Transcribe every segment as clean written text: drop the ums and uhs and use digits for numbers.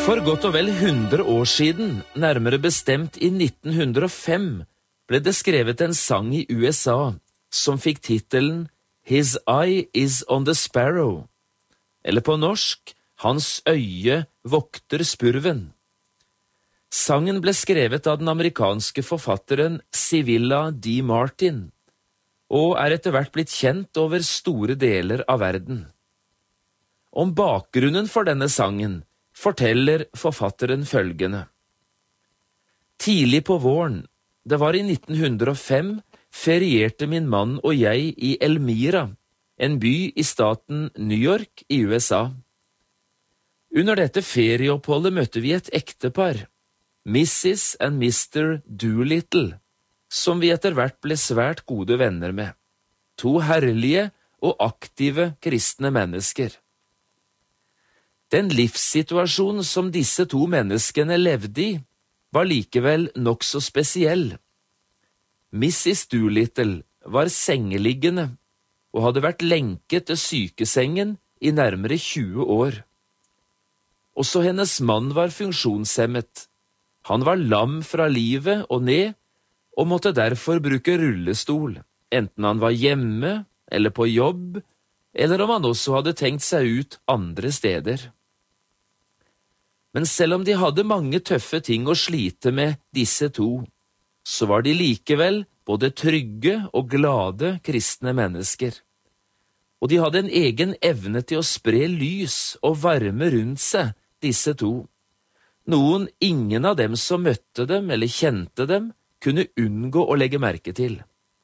For godt og vel 100 år siden, nærmere bestemt i 1905, ble det skrevet en sang i USA som fikk titelen His Eye is on the Sparrow, eller på norsk, Hans øye vokter spurven. Sangen ble skrevet av den amerikanske forfatteren Civilla D. Martin, og er etter hvert blitt kjent over store deler av verden. Om bakgrunnen for denne sangen forteller forfatteren følgende. Tidlig på våren, det var i 1905, ferierte min mann og jeg i Elmira, en by i staten New York i USA. Under dette ferieoppholdet møtte vi et ektepar, Mrs. and Mr. Doolittle, som vi etter hvert ble svært gode venner med. To herlige og aktive kristne mennesker. Den livssituasjonen som disse to menneskene levde i, var likevel nokså spesiell. Mrs. Doolittle var sengeliggende og hadde vært lenket til sykesengen i nærmere 20 år. Også hennes mann var funksjonshemmet. Han var lam fra livet og ned, og måtte derfor bruke rullestol, enten han var hjemme eller på jobb, eller om han også hadde tenkt seg ut andre steder. Men selv om de hadde mange tøffe ting å slite med, disse to, så var de likevel både trygge og glade kristne mennesker. Og de hadde en egen evne til å spre lys og varme rundt seg, disse to. Noen ingen av dem som møtte dem eller kjente dem, kunne unngå å legge merke til.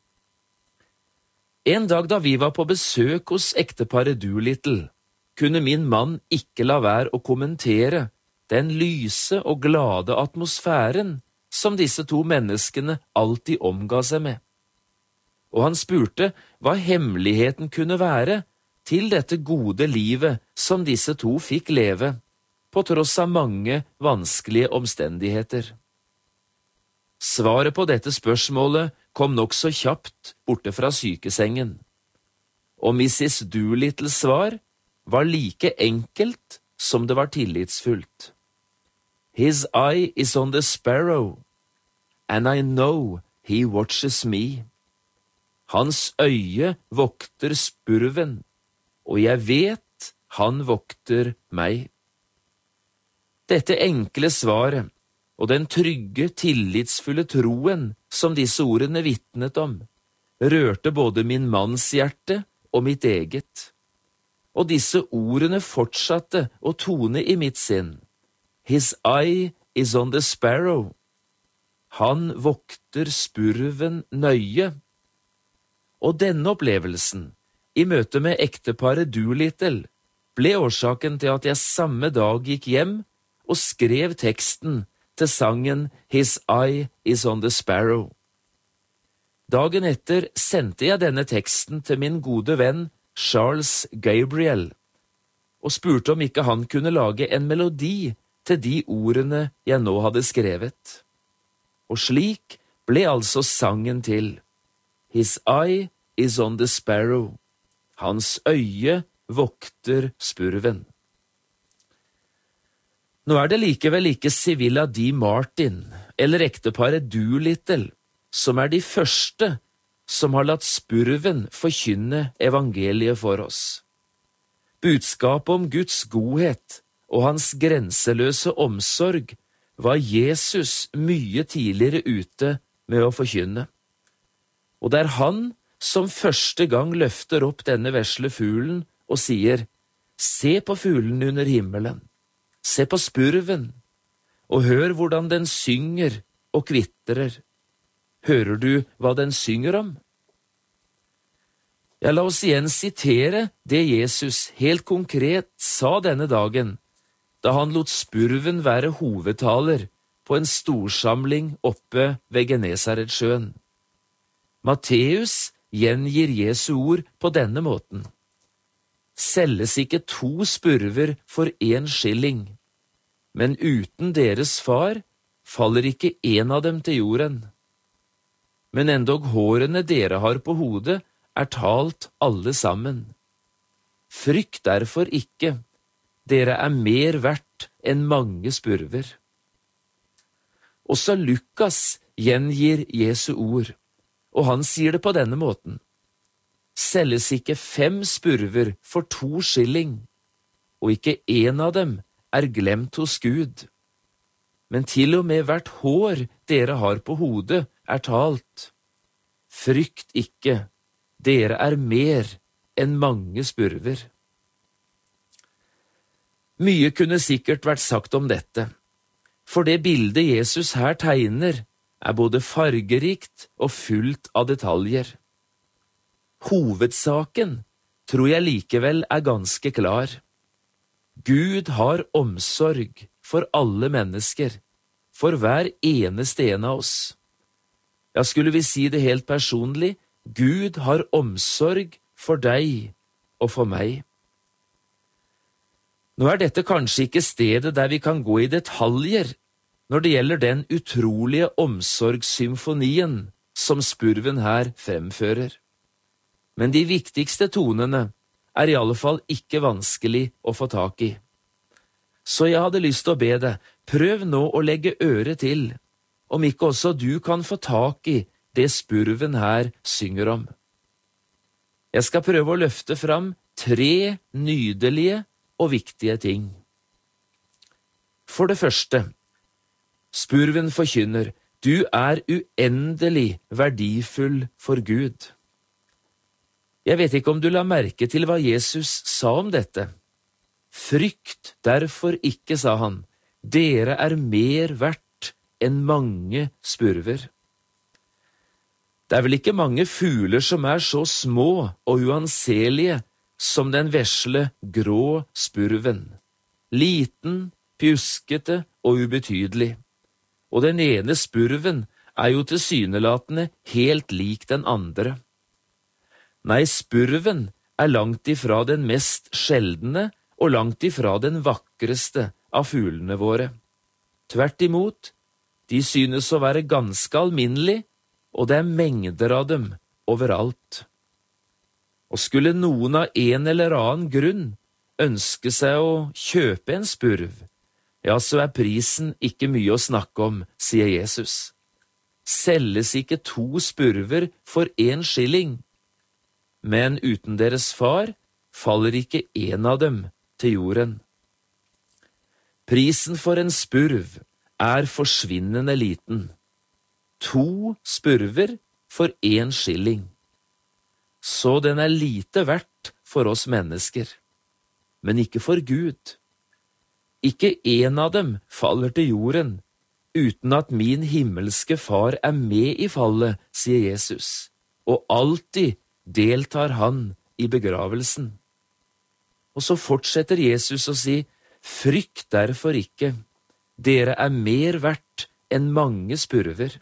En dag da vi var på besøk hos ekteparet Doolittle, kunne min mann ikke la være å kommentere den lyse og glade atmosfæren som disse to menneskene alltid omga seg med. Og han spurte hva hemmeligheten kunne være til dette gode livet som disse to fikk leve, på tross av mange vanskelige omstendigheter. Svaret på dette spørsmålet kom nokså kjapt borte fra sykesengen, og Mrs. Doolittles svar var like enkelt som det var tillitsfullt. His eye is on the sparrow, and I know he watches me. Hans øye vokter spurven, og jeg vet han vokter meg. Dette enkle svaret, og den trygge, tillitsfulle troen som disse ordene vitnet om, rørte både min manns hjerte og mitt eget. Og disse ordene fortsatte å tone i mitt sinn. His eye is on the sparrow. Han vokter spurven nøye. Og denne opplevelsen, i møte med ekteparet Doolittle, ble årsaken til at jeg samme dag gikk hjem og skrev teksten til sangen His eye is on the sparrow. Dagen etter sendte jeg denne teksten til min gode venn Charles Gabriel, og spurte om ikke han kunne lage en melodi til de ordene jeg nå hadde skrevet. Og slik ble altså sangen til. His eye is on the sparrow. Hans øye vokter spurven. Nå er det likevel ikke Civilla D. Martin eller ekteparet Doolittle som er de første som har latt spurven forkynne evangeliet for oss. Budskapet om Guds godhet og hans grenseløse omsorg var Jesus mye tidligere ute med å forkynne. Og det er han som første gang løfter opp denne vesle fuglen og sier, «Se på fuglen under himmelen, se på spurven, og hør hvordan den synger og kvitrer. Hører du hva den synger om?» Ja, la oss igjen sitere det Jesus helt konkret sa denne dagen, da han lot spurven være hovedtaler på en storsamling oppe ved Genesaretsjøen. Matteus gjengir Jesu ord på denne måten. Selges ikke 2 spurver for 1 skilling, men uten deres far faller ikke en av dem til jorden. Men endog hårene dere har på hodet er talt alle sammen. Frykt derfor ikke, dere er mer verdt enn mange spurver. Også Lukas gjengir Jesu ord, og han sier det på denne måten. Selges ikke 5 spurver for 2 skilling, og ikke en av dem er glemt hos Gud. Men til og med hvert hår dere har på hodet er talt. Frykt ikke, dere er mer enn mange spurver. Mye kunne sikkert vært sagt om dette, for det bildet Jesus her tegner er både fargerikt og fullt av detaljer. Hovedsaken tror jeg likevel er ganske klar. Gud har omsorg for alle mennesker, for hver eneste en av oss. Ja, skulle vi si det helt personlig, Gud har omsorg for deg og for meg. Nå er dette kanskje ikke stedet der vi kan gå i detaljer når det gjelder den utrolige omsorgssymfonien som spurven her fremfører. Men de viktigste tonene er i alle fall ikke vanskelig å få tak i. Så jeg hadde lyst til å be deg, prøv nå å legge øret til, om ikke også du kan få tak i det spurven her synger om. Jeg skal prøve å løfte fram 3 nydelige og viktige ting. For det første, spurven forkynner, du er uendelig verdifull for Gud. Jeg vet ikke om du la merke til hva Jesus sa om dette. Frykt derfor ikke, sa han, dere er mer verdt enn mange spurver. Det er vel ikke mange fugler som er så små og uanselige som den vesle, grå spurven. Liten, pjuskete og ubetydelig. Og den ene spurven er jo tilsynelatende helt lik den andre. Nei, spurven er langt ifra den mest sjeldne og langt ifra den vakreste av fuglene våre. Tvert imot, de synes å være ganske alminnelig, og det er mengder av dem overalt. Og skulle noen av en eller annen grunn ønske seg å kjøpe en spurv, ja, så er prisen ikke mye å snakke om, sier Jesus. Selges ikke 2 spurver for 1 skilling, men uten deres far faller ikke en av dem til jorden. Prisen for en spurv er forsvinnende liten. 2 spurver for 1 skilling. Så den er lite verdt for oss mennesker, men ikke for Gud. Ikke en av dem faller til jorden, uten at min himmelske far er med i fallet, sier Jesus, og alltid deltar han i begravelsen. Og så fortsetter Jesus å si, frykt derfor ikke, dere er mer verdt enn mange spurver.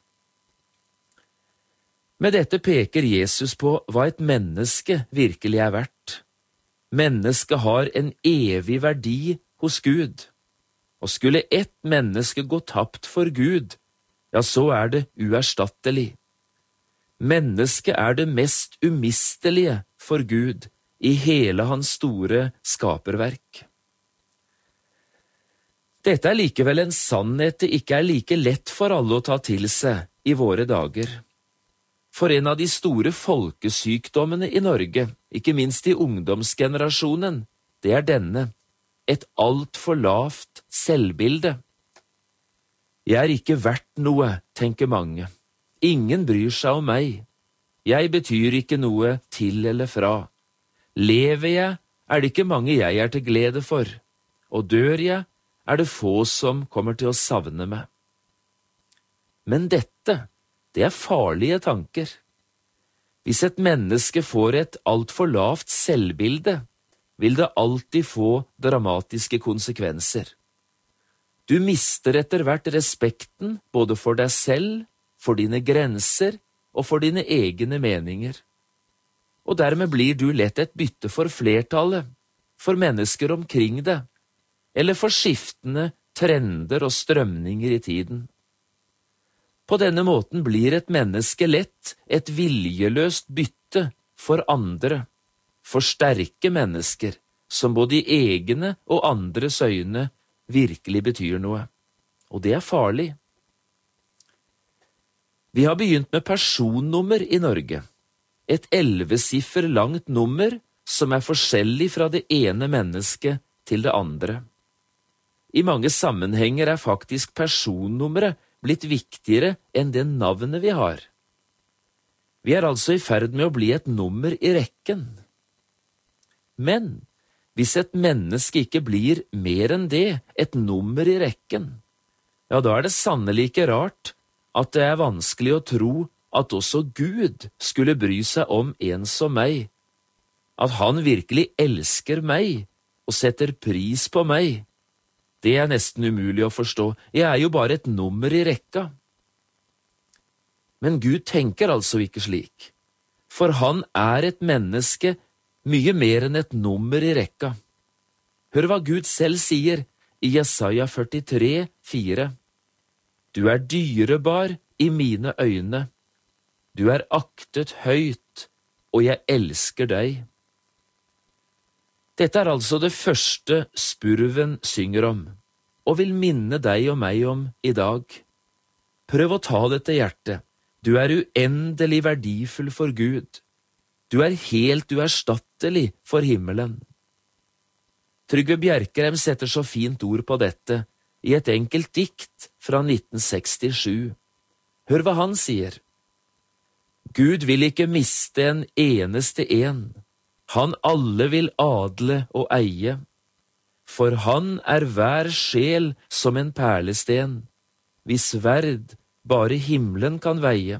Med dette peker Jesus på hva et menneske virkelig er verdt. Mennesket har en evig verdi hos Gud, og skulle ett menneske gå tapt for Gud, ja, så er det uerstattelig. Mennesket er det mest umistelige for Gud i hele hans store skaperverk. Dette er likevel en sannhet det ikke er like lett for alle å ta til seg i våre dager. For en av de store folkesykdommene i Norge, ikke minst i ungdomsgenerasjonen, det er denne, et alt for lavt selvbilde. Jeg er ikke verdt noe, tenker mange. Ingen bryr seg om meg. Jeg betyr ikke noe til eller fra. Lever jeg, er det ikke mange jeg er til glede for, og dør jeg, er det få som kommer til å savne meg. Men dette, det er farlige tanker. Hvis et menneske får et alt for lavt selvbilde, vil det alltid få dramatiske konsekvenser. Du mister etter hvert respekten både for deg selv, for dine grenser og for dine egne meninger. Og dermed blir du lett et bytte for flertallet, for mennesker omkring deg, eller for skiftende trender og strømninger i tiden. På denne måten blir et menneske lett et viljeløst bytte for andre, for sterke mennesker, som både i egne og andres øyne virkelig betyr noe, og det er farlig. Vi har begynt med personnummer i Norge, et 11-siffer langt nummer som er forskjellig fra det ene mennesket til det andre. I mange sammenhenger er faktisk personnummeret blitt viktigere enn det navnet vi har. Vi er altså i ferd med å bli et nummer i rekken. Men hvis et menneske ikke blir mer enn det, et nummer i rekken, ja, da er det sannelig ikke rart at det er vanskelig å tro at også Gud skulle bry seg om en som meg, at han virkelig elsker meg og setter pris på meg. Det er nesten umulig å forstå, jeg er jo bare et nummer i rekka. Men Gud tenker altså ikke slik, for han er et menneske mye mer enn et nummer i rekka. Hør hva Gud selv sier i Jesaja 43, 4. Du er dyrebar i mine øyne. Du er aktet høyt, og jeg elsker deg. Dette er altså det første spurven synger om, og vil minne deg og meg om i dag. Prøv å ta det til hjertet. Du er uendelig verdifull for Gud. Du er helt uerstattelig for himmelen. Trygve Bjerkreim setter så fint ord på dette i et enkelt dikt fra 1967. Hør hva han sier. Gud vil ikke miste en eneste en. Han alle vil adle og eie. For han er hver sjel som en perlesten, hvis verd bare himmelen kan veie.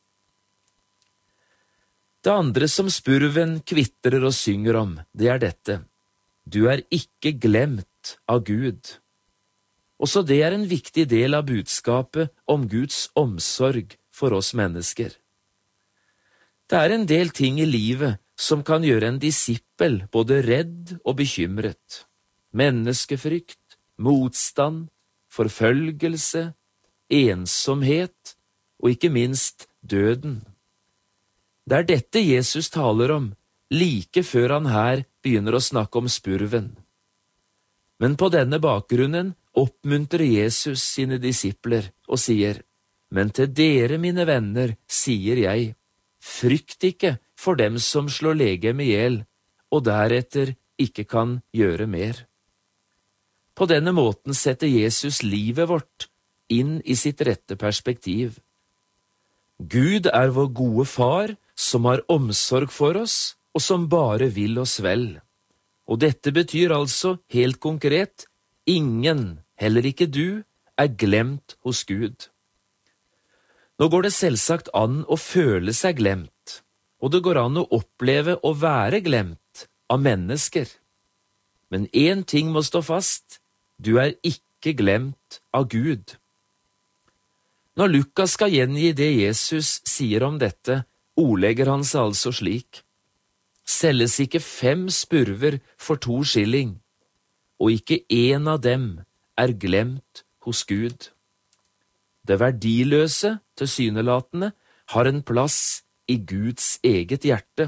Det andre som spurven kvitrer og synger om, det er dette. Du er ikke glemt av Gud. Også det er en viktig del av budskapet om Guds omsorg for oss mennesker. Det er en del ting i livet som kan gjøre en disippel både redd og bekymret. Menneskefrykt, motstand, forfølgelse, ensomhet og ikke minst døden. Det er dette Jesus taler om, like før han her begynner å snakke om spurven. Men på denne bakgrunnen oppmuntrer Jesus sine disipler og sier, men til dere, mine venner, sier jeg, frykt ikke for dem som slår legemet ihjel, og deretter ikke kan gjøre mer. På denne måten setter Jesus livet vårt inn i sitt rette perspektiv. Gud er vår gode far, som har omsorg for oss, og som bare vil oss vel. Og dette betyr altså, helt konkret, ingen, heller ikke du, er glemt hos Gud. Nå går det selvsagt an å føle seg glemt, og det går an å oppleve å være glemt av mennesker. Men én ting må stå fast, du er ikke glemt av Gud. Når Lukas skal gjengi det Jesus sier om dette, ordlegger han seg altså slik. Selges ikke 5 spurver for 2 skilling, og ikke en av dem er glemt hos Gud. Det verdiløse, tilsynelatende, har en plass i Guds eget hjerte.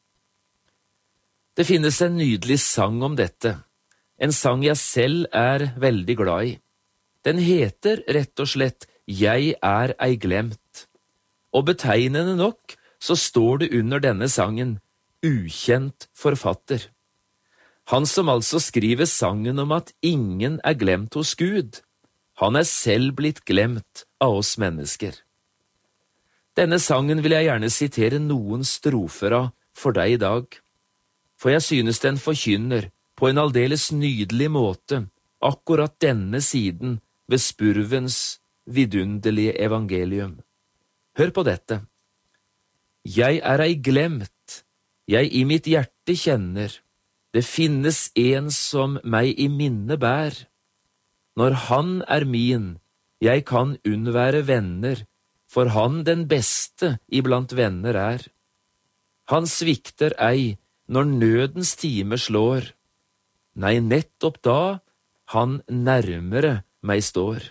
Det finnes en nydelig sang om dette, en sang jeg selv er veldig glad i. Den heter rett og slett Jeg er ei glemt, og betegnende nok så står det under denne sangen ukjent forfatter. Han som altså skriver sangen om at ingen er glemt hos Gud, han er selv blitt glemt av oss mennesker. Denne sangen vil jeg gjerne sitere noen strofer av for deg i dag, for jeg synes den forkynner på en aldeles nydelig måte akkurat denne siden ved spurvens vidunderlige evangelium. Hør på dette. Jeg er ei glemt, jeg i mitt hjerte kjenner, det finnes en som meg i minne bær. Når han er min, jeg kan unnvære venner, for han den beste iblant venner er. Han svikter ei når nødens time slår, nei, nettopp da han nærmere meg står.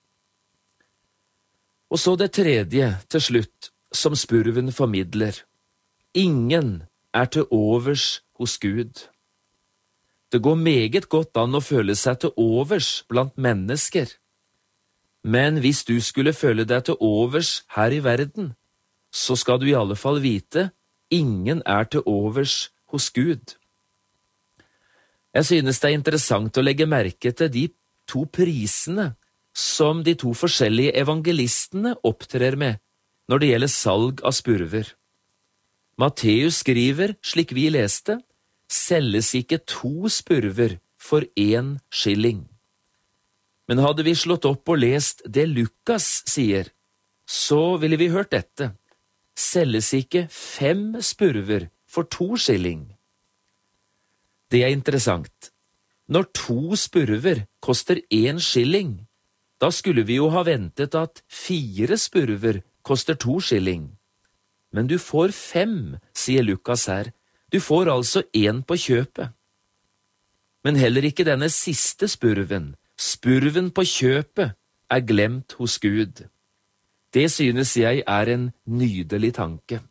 Og så det tredje, til slutt, som spurven formidler. Ingen er til overs hos Gud. Det går meget godt an å føle seg til overs blant mennesker. Men hvis du skulle føle deg til overs her i verden, så skal du i alle fall vite, ingen er til overs hos Gud. Jeg synes det er interessant å legge merke til de to prisene som de to forskjellige evangelistene opptrer med når det gjelder salg av spurver. Matteus skriver, slik vi leste, selges ikke 2 spurver for 1 skilling. Men hadde vi slått opp og lest det Lukas sier, så ville vi hørt dette. Selges ikke 5 spurver for 2 skilling. Det er interessant. Når 2 spurver koster 1 skilling, da skulle vi jo ha ventet at 4 spurver koster 2 skilling. Men du får 5, sier Lukas her. Du får altså 1 på kjøpet. Men heller ikke denne siste spurven, spurven på kjøpet, er glemt hos Gud. Det synes jeg er en nydelig tanke.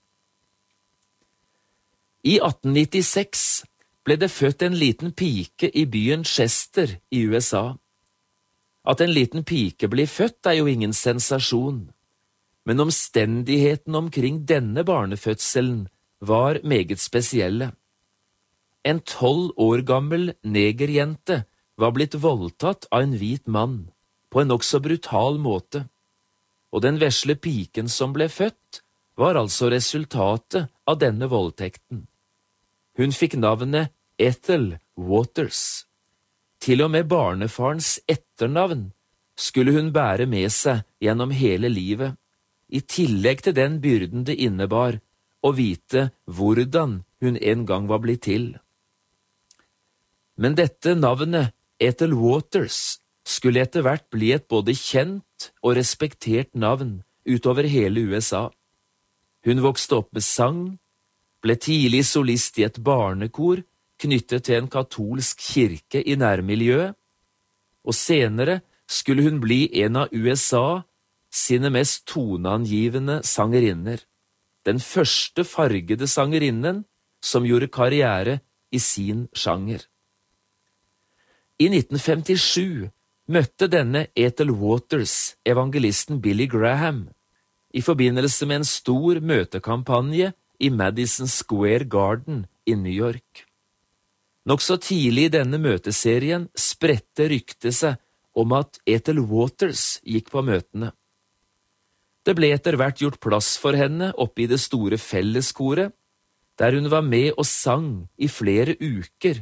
I 1896 ble det født en liten pike i byen Chester i USA. At en liten pike blir født er jo ingen sensasjon, men omstendigheten omkring denne barnefødselen var meget spesielle. En 12 år gammel negerjente var blitt voldtatt av en hvit mann, på en også brutal måte, og den vesle piken som ble født, var altså resultatet av denne voldtekten. Hun fikk navnet Ethel Waters. Til og med barnefarens etternavn skulle hun bære med seg gjennom hele livet, i tillegg til den byrden det innebar å vite hvordan hun en gang var blitt til. Men dette navnet, Ethel Waters, skulle etter hvert bli et både kjent og respektert navn utover hele USA. Hun vokste opp med sang, ble tidlig solist i et barnekor knyttet til en katolsk kirke i nærmiljøet, og senere skulle hun bli en av USA sine mest toneangivende sangerinner, den første fargede sangerinnen som gjorde karriere i sin sjanger. I 1957 møtte denne Ethel Waters evangelisten Billy Graham i forbindelse med en stor møtekampanje i Madison Square Garden i New York. Nokså tidlig i denne møteserien spredte ryktet seg om at Ethel Waters gikk på møtene. Det ble etter hvert gjort plass for henne oppe i det store felleskoret, der hun var med og sang i flere uker